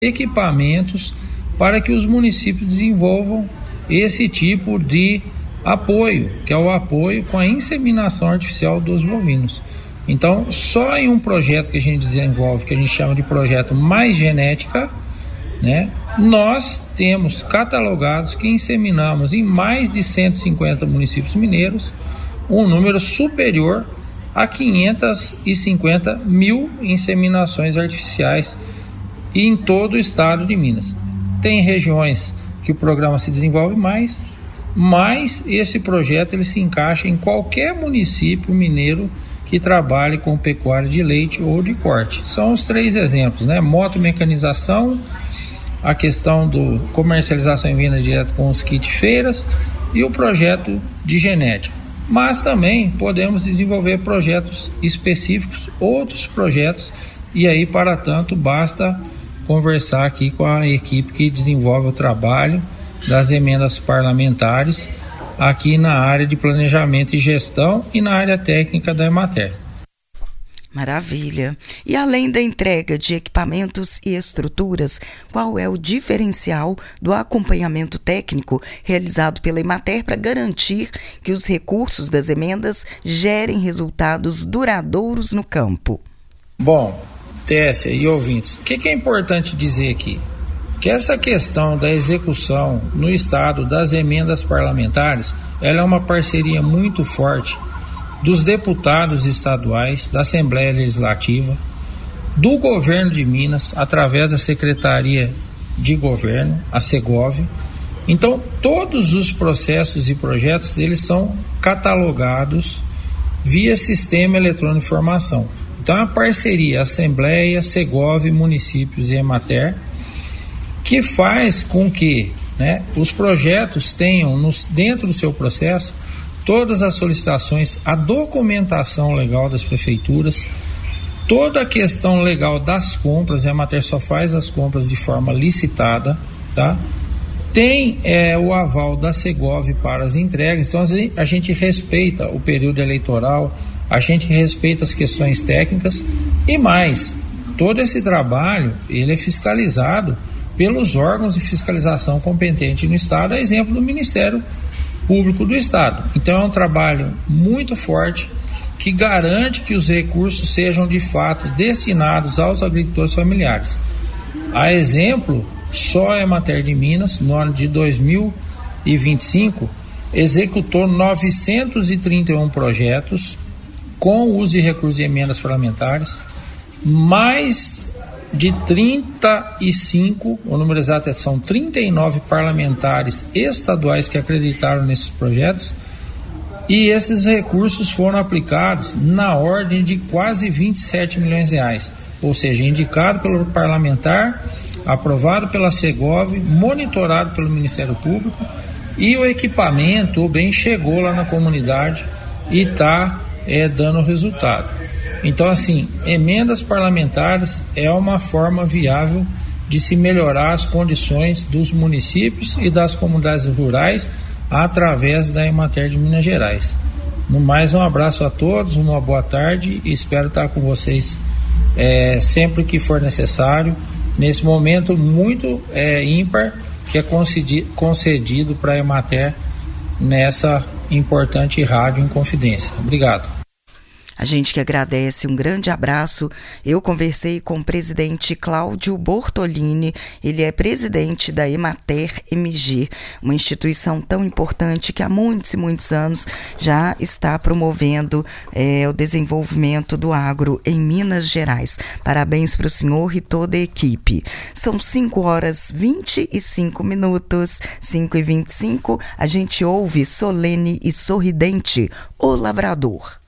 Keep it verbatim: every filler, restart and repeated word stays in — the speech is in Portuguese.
equipamentos para que os municípios desenvolvam esse tipo de apoio, que é o apoio com a inseminação artificial dos bovinos. Então, só em um projeto que a gente desenvolve, que a gente chama de projeto Mais Genética, né, nós temos catalogados que inseminamos em mais de cento e cinquenta municípios mineiros um número superior a quinhentas e cinquenta mil inseminações artificiais em todo o estado de Minas. Tem regiões que o programa se desenvolve mais, mas esse projeto ele se encaixa em qualquer município mineiro que trabalhe com pecuária de leite ou de corte. São os três exemplos, né? Motomecanização, a questão do comercialização em venda direta com os kits feiras e o projeto de genética. Mas também podemos desenvolver projetos específicos, outros projetos, e aí para tanto basta conversar aqui com a equipe que desenvolve o trabalho das emendas parlamentares aqui na área de planejamento e gestão e na área técnica da Emater. Maravilha. E além da entrega de equipamentos e estruturas, qual é o diferencial do acompanhamento técnico realizado pela Emater para garantir que os recursos das emendas gerem resultados duradouros no campo? Bom, Tessia e ouvintes, o que, que é importante dizer aqui? Que essa questão da execução no estado das emendas parlamentares, ela é uma parceria muito forte dos deputados estaduais, da Assembleia Legislativa, do governo de Minas, através da Secretaria de Governo, a Segov. Então, todos os processos e projetos, eles são catalogados via Sistema Eletrônico de Informação. Então, é uma parceria Assembleia, Segov, municípios e Emater, que faz com que, né, os projetos tenham nos, dentro do seu processo todas as solicitações, a documentação legal das prefeituras, toda a questão legal das compras. A Emater só faz as compras de forma licitada, tá? Tem é, o aval da Segov para as entregas. Então a gente respeita o período eleitoral, a gente respeita as questões técnicas e mais, todo esse trabalho ele é fiscalizado pelos órgãos de fiscalização competentes no estado, a exemplo do Ministério Público do Estado. Então é um trabalho muito forte que garante que os recursos sejam de fato destinados aos agricultores familiares. A exemplo, só a Emater de Minas, no ano de dois mil e vinte e cinco, executou novecentos e trinta e um projetos com uso de recursos e emendas parlamentares, mais de trinta e cinco, o número exato é, são trinta e nove parlamentares estaduais que acreditaram nesses projetos, e esses recursos foram aplicados na ordem de quase vinte e sete milhões de reais, ou seja, indicado pelo parlamentar, aprovado pela Segov, monitorado pelo Ministério Público, e o equipamento, o bem, chegou lá na comunidade e está é, dando resultado. Então, assim, emendas parlamentares é uma forma viável de se melhorar as condições dos municípios e das comunidades rurais através da Emater de Minas Gerais. No mais, um abraço a todos, uma boa tarde e espero estar com vocês é, sempre que for necessário, nesse momento muito é, ímpar que é concedido, concedido para a Emater nessa importante rádio em Confidência. Obrigado. A gente que agradece, um grande abraço. Eu conversei com o presidente Cláudio Bortolini, ele é presidente da Emater M G, uma instituição tão importante que há muitos e muitos anos já está promovendo é, o desenvolvimento do agro em Minas Gerais. Parabéns para o senhor e toda a equipe. São cinco horas e vinte e cinco minutos, cinco e vinte e cinco, a gente ouve Solene e Sorridente, O Lavrador.